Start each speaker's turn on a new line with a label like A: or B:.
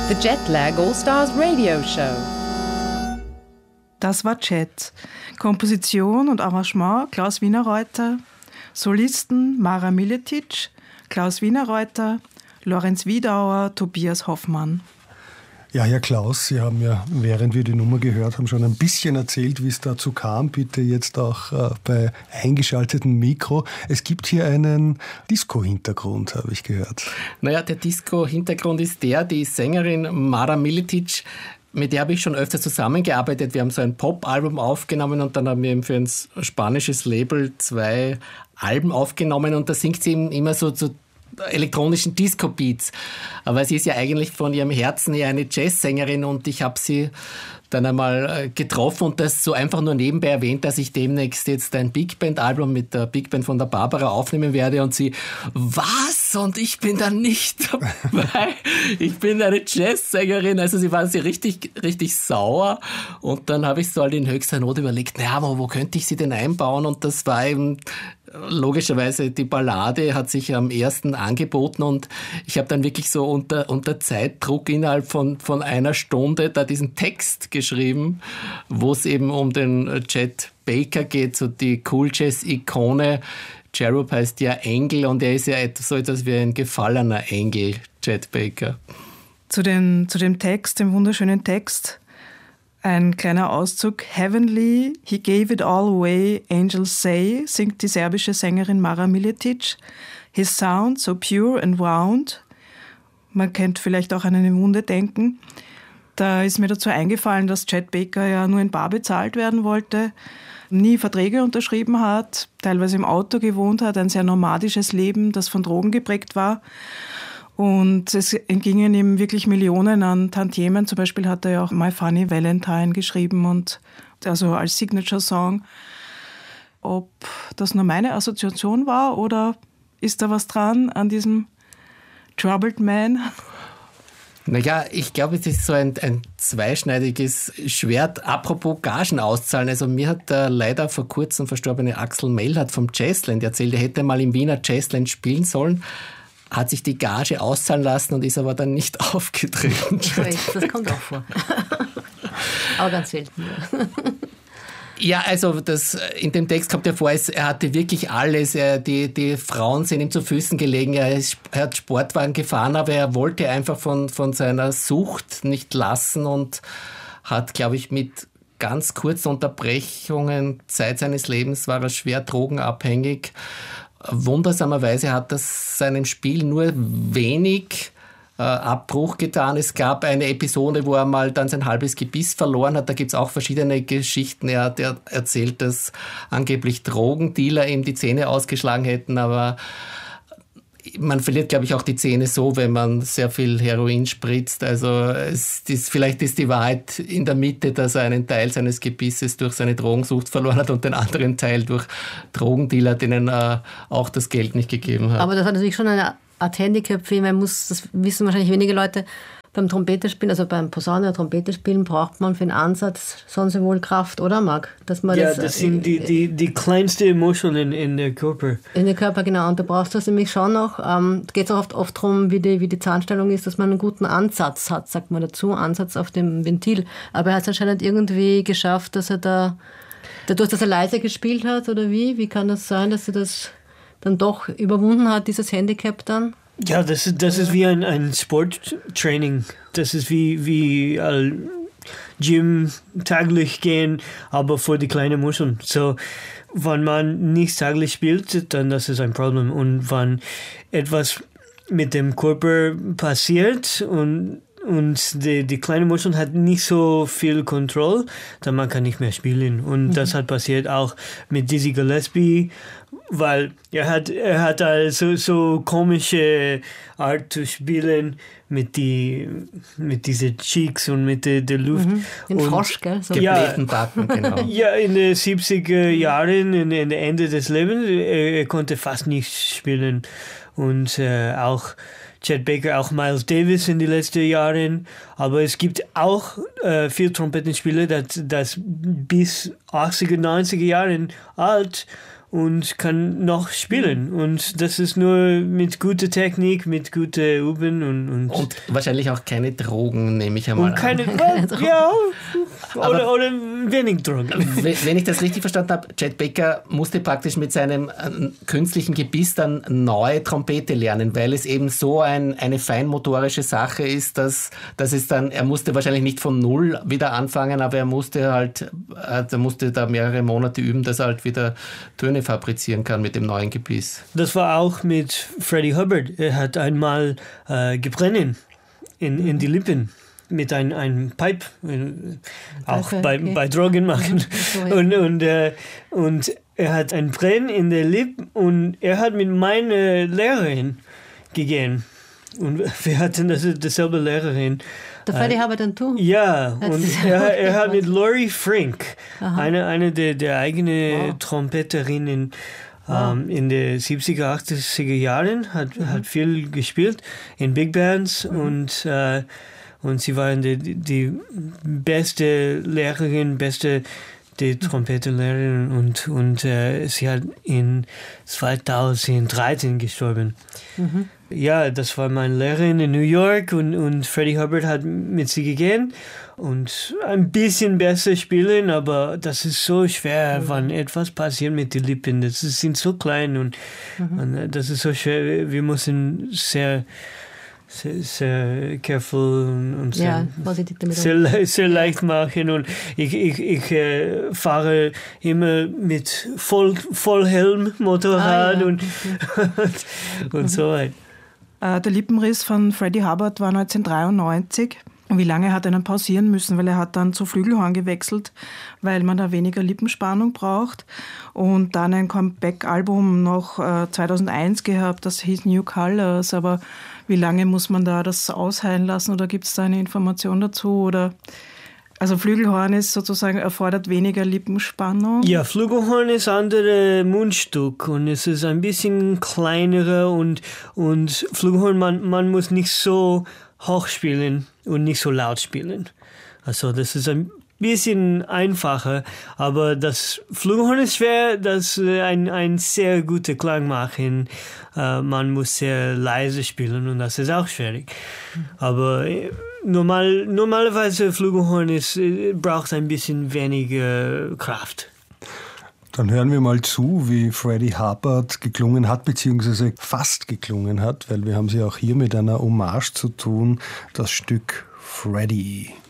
A: The Jetlag All-Stars Radio Show.
B: Das war Jet. Komposition und Arrangement Klaus Wienerreuter. Solisten Mara Miletic, Klaus Wienerreuter, Lorenz Wiedauer, Tobias Hoffmann.
C: Ja, Herr Klaus, Sie haben ja, während wir die Nummer gehört haben, schon ein bisschen erzählt, wie es dazu kam. Bitte jetzt auch bei eingeschaltetem Mikro. Es gibt hier einen Disco-Hintergrund, habe ich gehört.
D: Naja, der Disco-Hintergrund ist die Sängerin Mara Miletic, mit der habe ich schon öfter zusammengearbeitet. Wir haben so ein Pop-Album aufgenommen und dann haben wir eben für ein spanisches Label 2 Alben aufgenommen und da singt sie eben immer so zu elektronischen Disco-Beats. Aber sie ist ja eigentlich von ihrem Herzen eher eine Jazzsängerin und ich habe sie dann einmal getroffen und das so einfach nur nebenbei erwähnt, dass ich demnächst jetzt ein Big Band-Album mit der Big Band von der Barbara aufnehmen werde und sie, was? Und ich bin da nicht dabei. Ich bin eine Jazzsängerin. Also sie war richtig, richtig sauer und dann habe ich so halt in höchster Not überlegt, naja, wo könnte ich sie denn einbauen? Und das war eben logischerweise die Ballade hat sich am ersten angeboten und ich habe dann wirklich so unter Zeitdruck innerhalb von einer Stunde da diesen Text geschrieben, wo es eben um den Chet Baker geht, so die Cool Jazz-Ikone. Cherub heißt ja Engel und er ist ja so etwas wie ein gefallener Engel, Chet Baker.
B: Zu dem Text, dem wunderschönen Text, ein kleiner Auszug. Heavenly, he gave it all away, angels say, singt die serbische Sängerin Mara Miletic. His sound so pure and wound. Man kennt vielleicht auch an eine Wunde denken. Da ist mir dazu eingefallen, dass Chet Baker ja nur in bar bezahlt werden wollte, nie Verträge unterschrieben hat, teilweise im Auto gewohnt hat, ein sehr nomadisches Leben, das von Drogen geprägt war. Und es entgingen ihm wirklich Millionen an Tantiemen. Zum Beispiel hat er ja auch My Funny Valentine geschrieben und also als Signature-Song. Ob das nur meine Assoziation war oder ist da was dran an diesem Troubled Man?
D: Naja, ich glaube, es ist so ein zweischneidiges Schwert. Apropos Gagen auszahlen. Also mir hat der leider vor kurzem verstorbene Axel Mellhardt vom Jazzland erzählt, er hätte mal im Wiener Jazzland spielen sollen, hat sich die Gage auszahlen lassen und ist aber dann nicht aufgetreten.
E: Das kommt auch vor. Aber ganz selten.
D: Ja, also in dem Text kommt ja vor, er hatte wirklich alles. Die Frauen sind ihm zu Füßen gelegen. Er hat Sportwagen gefahren, aber er wollte einfach von seiner Sucht nicht lassen und hat, glaube ich, mit ganz kurzen Unterbrechungen Zeit seines Lebens war er schwer drogenabhängig. Wundersamerweise hat das seinem Spiel nur wenig Abbruch getan. Es gab eine Episode, wo er mal dann sein halbes Gebiss verloren hat. Da gibt es auch verschiedene Geschichten. Er hat erzählt, dass angeblich Drogendealer ihm die Zähne ausgeschlagen hätten, aber man verliert, glaube ich, auch die Zähne so, wenn man sehr viel Heroin spritzt. Also vielleicht ist die Wahrheit in der Mitte, dass er einen Teil seines Gebisses durch seine Drogensucht verloren hat und den anderen Teil durch Drogendealer, denen er auch das Geld nicht gegeben hat.
E: Aber das hat natürlich schon eine Art Handicap für ihn. Das wissen wahrscheinlich wenige Leute. Beim Trompeterspielen, also beim Posaune- oder Trompeterspielen braucht man für den Ansatz sonst wohl Kraft, oder Marc? Dass man
F: das sind die kleinste Emotionen in der Körper. In der
E: Körper, genau. Und da brauchst du das nämlich schon noch. Geht es auch oft darum, wie die Zahnstellung ist, dass man einen guten Ansatz hat, sagt man dazu, Ansatz auf dem Ventil. Aber er hat es anscheinend irgendwie geschafft, dass er dadurch, dass er leise gespielt hat, oder wie? Wie kann das sein, dass er das dann doch überwunden hat, dieses Handicap dann?
F: Ja, das ist wie ein Sporttraining. Das ist wie Gym täglich gehen, aber für die kleinen Muskeln. So, wenn man nicht täglich spielt, dann das ist ein Problem. Und wenn etwas mit dem Körper passiert und die kleine Muskeln hat nicht so viel Kontrolle, dann man kann nicht mehr spielen. Und das hat passiert auch mit Dizzy Gillespie, weil er hat also so komische Art zu spielen mit diese Cheeks und mit der Luft.
E: Den Frosch, gell? So
D: geblähten Backen, genau.
F: Ja, in den 70er Jahren, in den Ende des Lebens, er konnte fast nicht spielen. Und auch Chet Baker, auch Miles Davis in den letzten Jahren. Aber es gibt auch viele Trompetenspieler, das bis 80er, 90er Jahren alt und kann noch spielen. Und das ist nur mit guter Technik, mit guter Üben und
D: wahrscheinlich auch keine Drogen, nehme ich einmal
F: und keine,
D: an.
F: ja, oder wenig Drogen.
D: Wenn ich das richtig verstanden habe, Chet Baker musste praktisch mit seinem künstlichen Gebiss dann neue Trompete lernen, weil es eben so eine feinmotorische Sache ist, dass es dann, er musste wahrscheinlich nicht von Null wieder anfangen, aber er musste da mehrere Monate üben, dass er halt wieder Töne fabrizieren kann mit dem neuen Gebiss.
F: Das war auch mit Freddie Hubbard. Er hat einmal gebrennen in die Lippen mit einem Pipe, auch bei Drogen machen. Und er hat ein Brennen in der Lippe und er hat mit meiner Lehrerin gegangen. Und wir hatten dasselbe Lehrerin.
E: Der Freddie Hubbard und du?
F: Ja, und er hat mit Laurie Frink, eine der eigenen Trompeterinnen in den 70er, 80er Jahren, hat viel gespielt in Big Bands und sie war die beste Lehrerin, die Trompetenlehrerin und sie hat in 2013 gestorben. Ja, das war meine Lehrerin in New York und Freddie Hubbard hat mit sie gegangen und ein bisschen besser spielen, aber das ist so schwer, wenn etwas passiert mit den Lippen. Das sind so klein und das ist so schwer. Wir müssen sehr careful und sehr leicht machen und ich fahre immer mit Vollhelm Motorrad und so weiter.
B: Der Lippenriss von Freddie Hubbard war 1993. Und wie lange hat er dann pausieren müssen, weil er hat dann zu Flügelhorn gewechselt, weil man da weniger Lippenspannung braucht. Und dann ein Comeback-Album noch 2001 gehabt, das hieß New Colors. Aber wie lange muss man da das ausheilen lassen oder gibt es da eine Information dazu? Oder also Flügelhorn ist sozusagen, erfordert weniger Lippenspannung?
F: Ja, Flügelhorn ist andere Mundstück und es ist ein bisschen kleinerer und Flügelhorn, man muss nicht so hoch spielen und nicht so laut spielen. Also das ist ein bisschen einfacher, aber das Flügelhorn ist schwer, das ein sehr guter Klang machen. Man muss sehr leise spielen und das ist auch schwierig. Aber normalerweise Flügelhorn braucht ein bisschen weniger Kraft.
C: Dann hören wir mal zu, wie Freddie Hubbard geklungen hat, beziehungsweise fast geklungen hat, weil wir haben sie auch hier mit einer Hommage zu tun, das Stück Freddie.